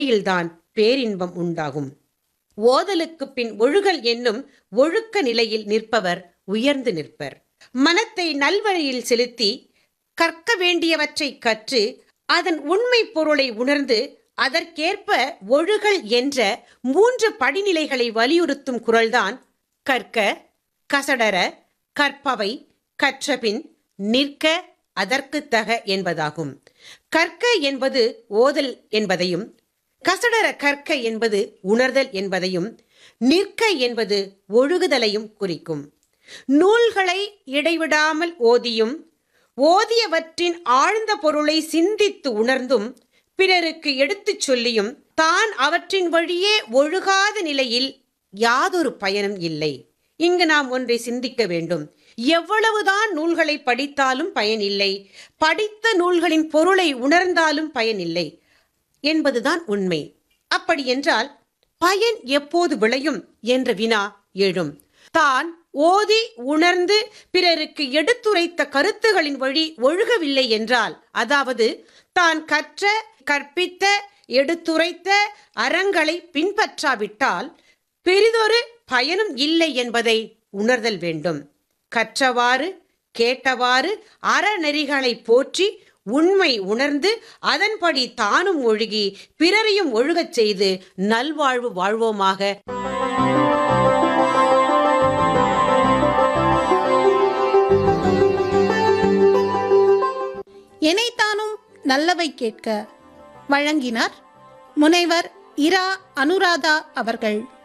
தான் பேரின்பம் உண்டாகும். ஓதலுக்கு பின் ஒழுகல் என்னும் ஒழுக்க நிலையில் நிற்பவர் உயர்ந்து நிற்பர். மனத்தை நல்வழியில் செலுத்தி கற்க வேண்டியவற்றை கற்று அதன் உண்மை பொருளை உணர்ந்து அதற்கேற்ப ஒழுகல் என்ற 3 படிநிலைகளை வலியுறுத்தும் குறள்தான் கற்க, கசடர, கற்பவை, கற்றபின் நிற்க அதற்குத்தக என்பதாகும். கற்க என்பது ஓதல் என்பதையும், கசடர கற்க என்பது உணர்தல் என்பதையும், நிற்க என்பது ஒழுகுதலையும் குறிக்கும். நூல்களை இடைவிடாமல் ஓதியும் ஓதியவற்றின் ஆழ்ந்த பொருளை சிந்தித்து உணர்ந்தும் பிறருக்கு எடுத்துச் சொல்லியும் தான் அவற்றின் வழியே ஒழுகாத நிலையில் யாதொரு பயனும் இல்லை. இங்கு நாம் ஒன்றை சிந்திக்க வேண்டும். எவ்வளவுதான் நூல்களை படித்தாலும் பயனில்லை, படித்த நூல்களின் பொருளை உணர்ந்தாலும் பயனில்லை என்பதுதான் உண்மை. அப்படி என்றால் பயன் எப்போது விளையும் என்ற வினா எழும். தான் ஓதி உணர்ந்து பிறருக்கு எடுத்துரைத்த கருத்துகளின் வழி ஒழுகவில்லை என்றால், அதாவது தான் கற்ற, கற்பித்த, எடுத்துரைத்த அறங்களை பின்பற்றாவிட்டால் பெரிதொரு பயனும் இல்லை என்பதை உணர்தல் வேண்டும். கற்றவாறு கேட்டவாறு அறநெறிகளை போற்றி உண்மை உணர்ந்து அதன்படி தானும் ஒழுகி பிறரையும் ஒழுகச் செய்து நல்வாழ்வு வாழ்வோமாக. எனைத்தானும் நல்லவை கேட்க வழங்கினார் முனைவர் இரா அனுராதா அவர்கள்.